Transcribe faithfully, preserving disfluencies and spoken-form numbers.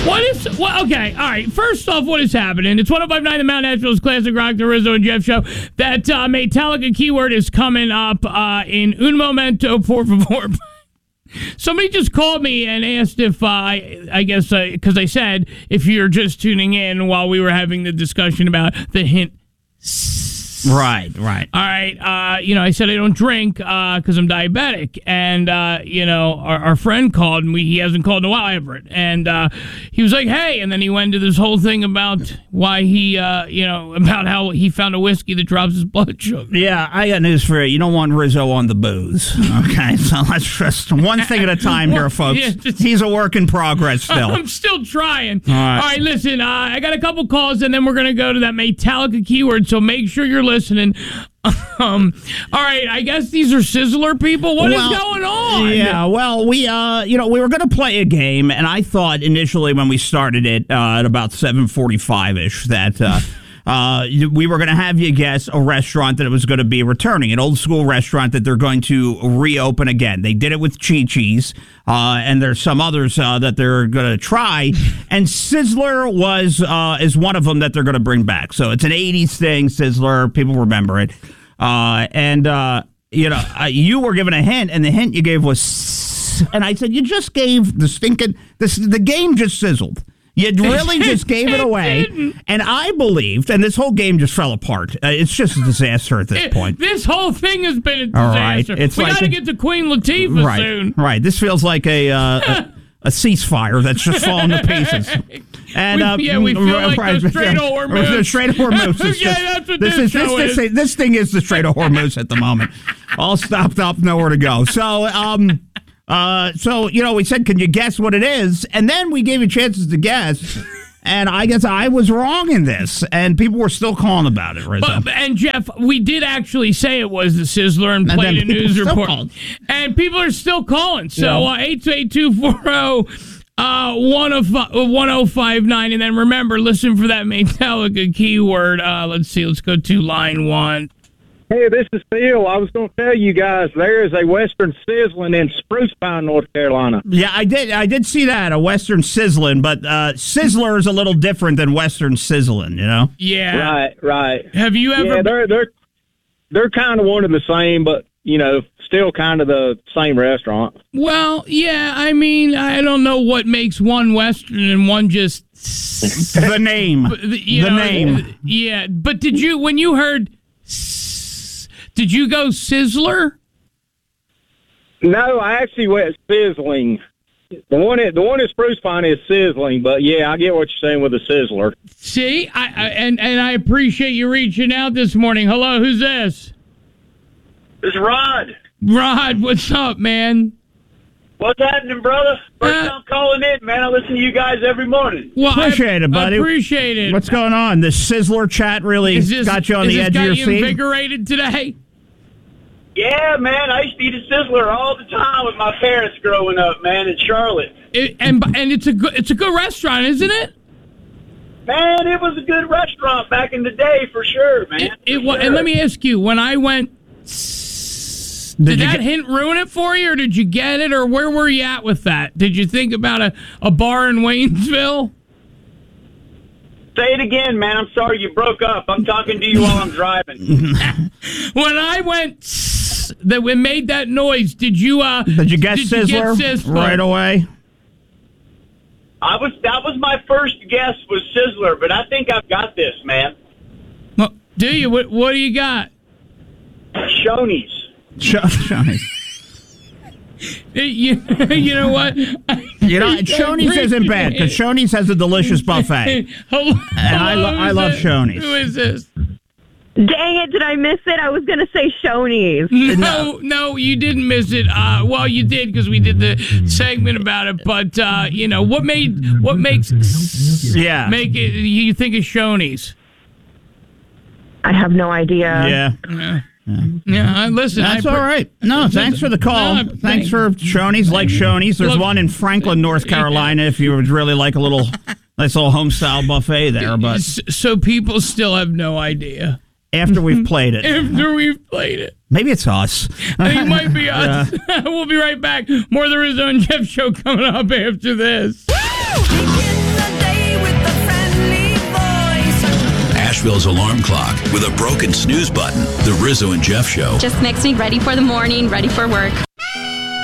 What is, well, okay, all right. First off, what is happening? It's one oh five point nine The Mount Nashville's Classic Rock, the Rizzo and Jeff show. That uh, Metallica keyword is coming up uh, in un momento, por favor. Somebody just called me and asked if, uh, I, I guess, because uh, I said, if you're just tuning in while we were having the discussion about the hint. Right, right. All right. Uh, you know, I said I don't drink because uh, I'm diabetic. And, uh, you know, our, our friend called me. He hasn't called in a while, Everett. And uh, he was like, hey. And then he went into this whole thing about why he, uh, you know, about how he found a whiskey that drops his blood sugar. Yeah, I got news for you. You don't want Rizzo on the booze. Okay, so let's just one thing at a time here, folks. Yeah, just, He's a work in progress still. I'm still trying. All right, All right listen, uh, I got a couple calls, and then we're going to go to that Metallica keyword, so make sure you're listening. Um, all right, I guess these are Sizzler people. What well, is going on? Yeah, well, we uh, you know, we were going to play a game, and I thought initially when we started it uh, at about seven forty-five ish that uh, uh, we were going to have you guess a restaurant that it was going to be returning, an old school restaurant that they're going to reopen again. They did it with Chi-Chi's, uh, and there's some others uh, that they're going to try, and Sizzler was uh, is one of them that they're going to bring back. So it's an eighties thing, Sizzler. People remember it. Uh, and, uh, you know, uh, you were given a hint, and the hint you gave was, and I said, you just gave the stinking, this, the game just sizzled. You really just gave it away. And I believed, and this whole game just fell apart. Uh, it's just a disaster at this it, point. This whole thing has been a disaster. All right. It's we like got to a, get to Queen Latifah right, soon. Right. This feels like a, uh, a, a ceasefire that's just falling to pieces. And we, uh, yeah, we feel like right, the Strait of Hormuz. The Strait of Hormuz. Is yeah, just, that's what this, this is. show This, is. this, this thing is the Strait of Hormuz at the moment. All stopped up, nowhere to go. So, um, uh, so you know, we said, can you guess what it is? And then we gave you chances to guess. And I guess I was wrong in this, and people were still calling about it, Rizzo. But, and Jeff, we did actually say it was the Sizzler and, and played a news report, called. and people are still calling. So yeah. uh, eight two eight two four zero uh, one oh five nine, and then remember, listen for that Metallica keyword. Uh, let's see, let's go to line one. Hey, this is Phil. I was going to tell you guys there is a Western Sizzling in Spruce Pine, North Carolina. Yeah, I did. I did see that, a Western Sizzling, but uh, Sizzler is a little different than Western Sizzling. You know? Yeah. Right. Right. Have you ever? Yeah, they're they're they're kind of one and the same, but you know, still kind of the same restaurant. Well, yeah. I mean, I don't know what makes one Western and one just the name. You the know, name. Yeah, but did you when you heard? Did you go Sizzler? No, I actually went Sizzling. The one at the one at Spruce Pine is Sizzling, but yeah, I get what you're saying with the Sizzler. See, I, I and and I appreciate you reaching out this morning. Hello, who's this? This is Rod. Rod, what's up, man? What's happening, brother? First Uh, time calling in, man. I listen to you guys every morning. Well, Appreciate I, it, buddy. I appreciate it. What's going on? This Sizzler chat really Is this, got you on is the this edge got of your you seat? invigorated today? Yeah, man. I used to eat a Sizzler all the time with my parents growing up, man, in Charlotte. It, and and it's a good it's a good restaurant, isn't it? Man, it was a good restaurant back in the day, for sure, man. It, it for was, sure. and let me ask you: when I went, did, Did you that get- hint ruin it for you, or did you get it, or where were you at with that? Did you think about a, a bar in Waynesville? Say it again, man. I'm sorry you broke up. I'm talking to you while I'm driving. When I went, that we made that noise. Did you? Uh, Did you guess did Sizzler, you get Sizzler right away? I was that was my first guess was Sizzler, but I think I've got this, man. Well, do you? What, what do you got? Shoney's. Shoney's. You, you know what? You know, Shoney's isn't bad because Shoney's has a delicious buffet. Hello, and I, lo- I love Shoney's. Who is this? Dang it, did I miss it? I was going to say Shoney's. No, no, you didn't miss it. Uh, well, you did because we did the segment about it. But, uh, you know, what made, what makes yeah. make it, you think of Shoney's? I have no idea. Yeah. Yeah. Yeah, yeah listen. That's I pre- all right. No, thanks for the call. No, thanks thank- for Shoney's. Like Shoney's. There's Look- one in Franklin, North Carolina, if you would really like a little nice little home-style buffet there. But So people still have no idea. after we've played it. After we've played it. Maybe it's us. I think it might be us. We'll be right back. More of the Rizzo and Jeff show coming up after this. Nashville's alarm clock with a broken snooze button. The Rizzo and Jeff Show. Just makes me ready for the morning, ready for work.